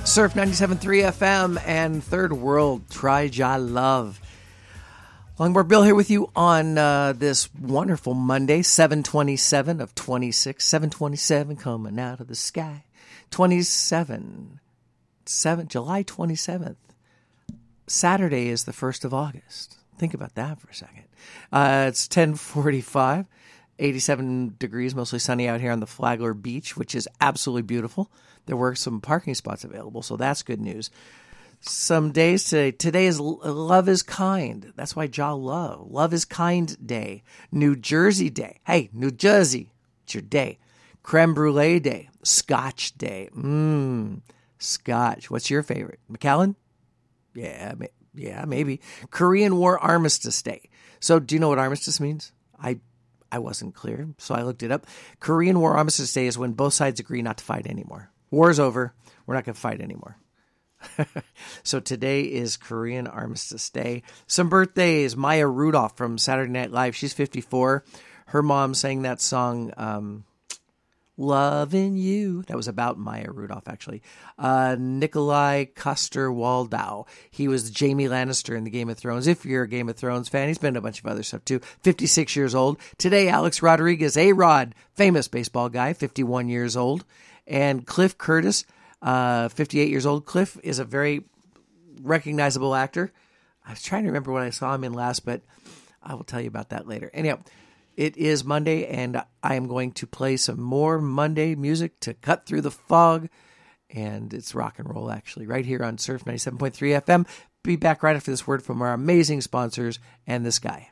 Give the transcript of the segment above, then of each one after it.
Surf 97.3 FM and Third World, Try Ja Love. Longboard Bill here with you on this wonderful Monday, 7/27 of 26. 7/27 coming out of the sky. 27. July 27th. Saturday is the 1st of August. Think about that for a second. It's 10:45. 87 degrees, mostly sunny out here on the Flagler Beach, which is absolutely beautiful. There were some parking spots available, so that's good news. Some days today. Today is Love is Kind. That's why Ja Love. Love is Kind Day. New Jersey Day. Hey, New Jersey, it's your day. Creme Brulee Day. Scotch Day. Scotch. What's your favorite? Macallan? Yeah, maybe. Korean War Armistice Day. So do you know what armistice means? I wasn't clear, so I looked it up. Korean War Armistice Day is when both sides agree not to fight anymore. War's over. We're not going to fight anymore. So today is Korean Armistice Day. Some birthdays. Maya Rudolph from Saturday Night Live. She's 54. Her mom sang that song, Loving You. That was about Maya Rudolph, actually. Nikolai Coster-Waldau. He was Jaime Lannister in the Game of Thrones. If you're a Game of Thrones fan, he's been in a bunch of other stuff too. 56 years old. Today, Alex Rodriguez, A-Rod, famous baseball guy, 51 years old. And Cliff Curtis, 58 years old. Cliff is a very recognizable actor. I was trying to remember what I saw him in last, but I will tell you about that later. Anyhow, it is Monday, and I am going to play some more Monday music to cut through the fog. And it's rock and roll, actually, right here on Surf 97.3 FM. Be back right after this word from our amazing sponsors and this guy.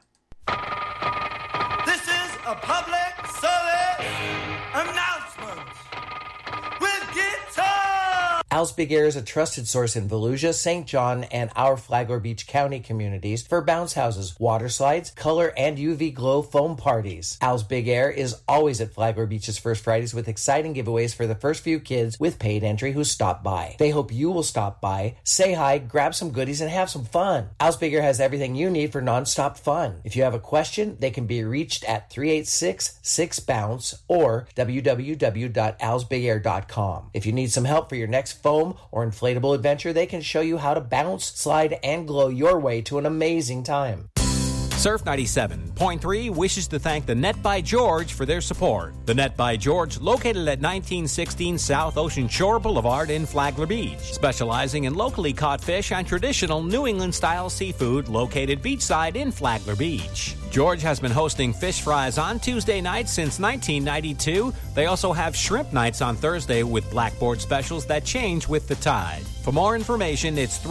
This is a public service announcement with guitar. Al's Big Air is a trusted source in Volusia, St. John, and our Flagler Beach County communities for bounce houses, water slides, color, and UV glow foam parties. Al's Big Air is always at Flagler Beach's First Fridays with exciting giveaways for the first few kids with paid entry who stop by. They hope you will stop by, say hi, grab some goodies, and have some fun. Al's Big Air has everything you need for nonstop fun. If you have a question, they can be reached at 386-6BOUNCE or www.alsbigair.com. If you need some help for your next foam or inflatable adventure, they can show you how to bounce, slide, and glow your way to an amazing time. Surf 97.3 wishes to thank the Net by George for their support. The Net by George, located at 1916 South Ocean Shore Boulevard in Flagler Beach, specializing in locally caught fish and traditional New England-style seafood, located beachside in Flagler Beach. George has been hosting fish fries on Tuesday nights since 1992. They also have shrimp nights on Thursday with blackboard specials that change with the tide. For more information, it's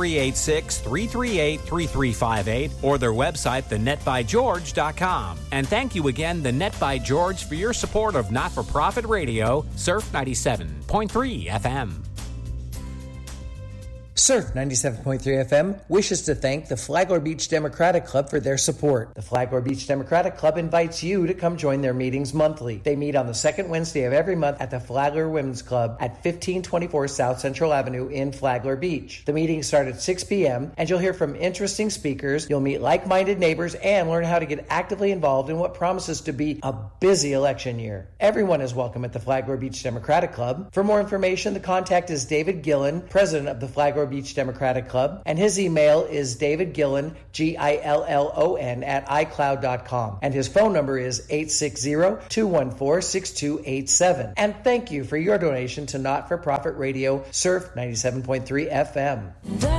386-338-3358 or their website, thenetbygeorge.com. And thank you again, The Net by George, for your support of not-for-profit radio, Surf 97.3 FM. Surf 97.3 FM wishes to thank the Flagler Beach Democratic Club for their support. The Flagler Beach Democratic Club invites you to come join their meetings monthly. They meet on the second Wednesday of every month at the Flagler Women's Club at 1524 South Central Avenue in Flagler Beach. The meetings start at 6 p.m. and you'll hear from interesting speakers, you'll meet like-minded neighbors, and learn how to get actively involved in what promises to be a busy election year. Everyone is welcome at the Flagler Beach Democratic Club. For more information, the contact is David Gillen, president of the Flagler Beach Democratic Club, and his email is davidgillen, Gillon, at iCloud.com, and his phone number is 860-214-6287. And thank you for your donation to not-for-profit radio, Surf 97.3 FM.